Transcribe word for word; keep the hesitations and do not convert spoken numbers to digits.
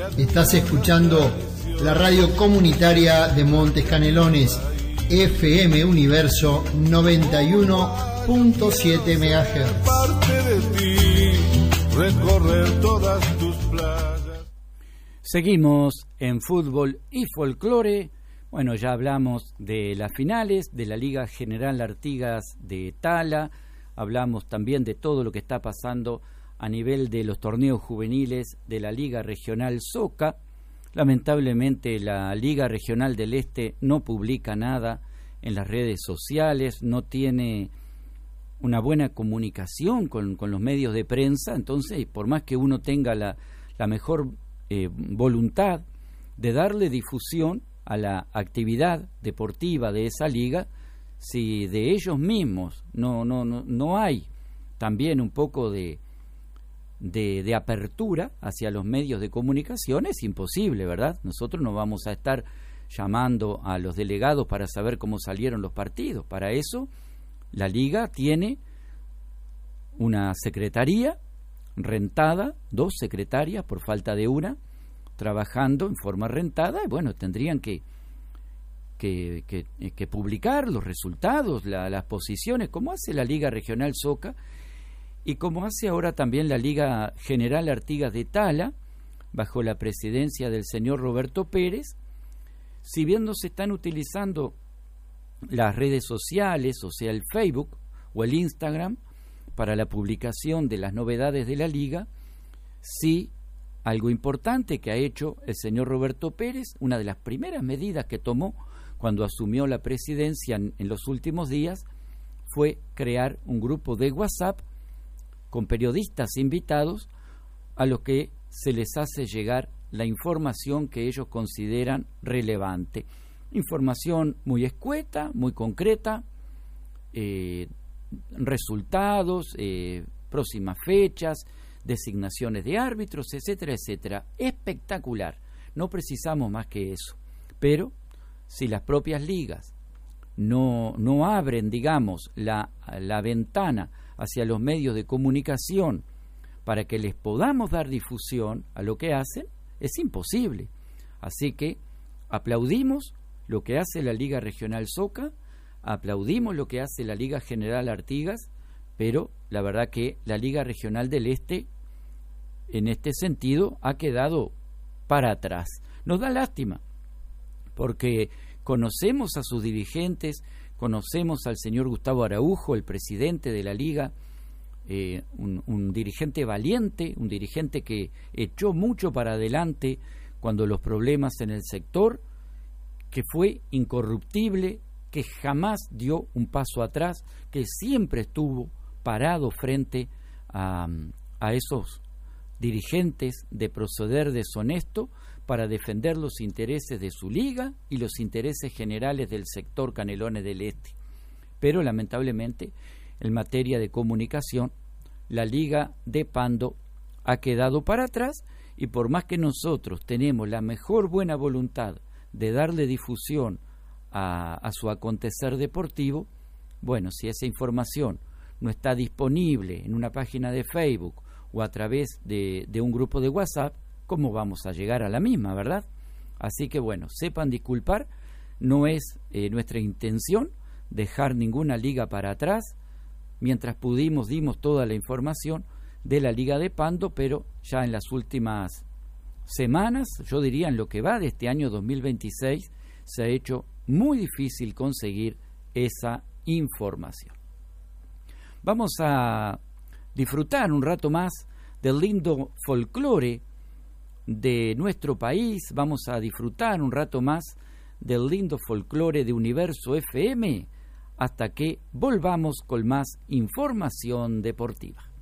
Estás escuchando la radio comunitaria de Montes Canelones, F M Universo noventa y uno punto siete megahertz. Parte de ti, recorrer todas tus playas. Seguimos en fútbol y folclore. Bueno, ya hablamos de las finales de la Liga General Artigas de Tala, hablamos también de todo lo que está pasando a nivel de los torneos juveniles de la Liga Regional Soca. Lamentablemente la Liga Regional del Este no publica nada en las redes sociales, no tiene una buena comunicación con, con los medios de prensa, entonces por más que uno tenga la, la mejor eh, voluntad de darle difusión a la actividad deportiva de esa liga, si de ellos mismos no no no, no hay también un poco de, de de apertura hacia los medios de comunicación, es imposible, ¿verdad? Nosotros no vamos a estar llamando a los delegados para saber cómo salieron los partidos. Para eso la liga tiene una secretaría rentada, dos secretarias por falta de una, trabajando en forma rentada, y bueno, tendrían que que, que, que publicar los resultados, la, las posiciones, como hace la Liga Regional Soca y como hace ahora también la Liga General Artigas de Tala, bajo la presidencia del señor Roberto Pérez. Si bien no se están utilizando las redes sociales, o sea el Facebook o el Instagram, para la publicación de las novedades de la liga, sí algo importante que ha hecho el señor Roberto Pérez, una de las primeras medidas que tomó cuando asumió la presidencia en, en los últimos días, fue crear un grupo de WhatsApp con periodistas invitados a los que se les hace llegar la información que ellos consideran relevante. Información muy escueta, muy concreta, eh, resultados, eh, próximas fechas, designaciones de árbitros, etcétera, etcétera. Espectacular. No precisamos más que eso. Pero si las propias ligas no, no abren, digamos, la, la ventana hacia los medios de comunicación para que les podamos dar difusión a lo que hacen, es imposible. Así que aplaudimos lo que hace la Liga Regional Soca, aplaudimos lo que hace la Liga General Artigas, pero la verdad que la Liga Regional del Este, en este sentido, ha quedado para atrás. Nos da lástima, porque conocemos a sus dirigentes, conocemos al señor Gustavo Araujo, el presidente de la Liga, eh, un, un dirigente valiente, un dirigente que echó mucho para adelante cuando los problemas en el sector, que fue incorruptible, que jamás dio un paso atrás, que siempre estuvo parado frente a, a esos dirigentes de proceder deshonesto para defender los intereses de su liga y los intereses generales del sector Canelones del Este. Pero lamentablemente, en materia de comunicación, la Liga de Pando ha quedado para atrás, y por más que nosotros tenemos la mejor buena voluntad de darle difusión a, a su acontecer deportivo, bueno, si esa información no está disponible en una página de Facebook o a través de, de un grupo de WhatsApp, ¿cómo vamos a llegar a la misma, verdad? Así que bueno, sepan disculpar, no es eh, nuestra intención dejar ninguna liga para atrás. Mientras pudimos dimos toda la información de la Liga de Pando, pero ya en las últimas semanas, yo diría en lo que va de este año dos mil veintiséis, se ha hecho muy difícil conseguir esa información. Vamos a disfrutar un rato más del lindo folclore de nuestro país, vamos a disfrutar un rato más del lindo folclore de Universo F M, hasta que volvamos con más información deportiva.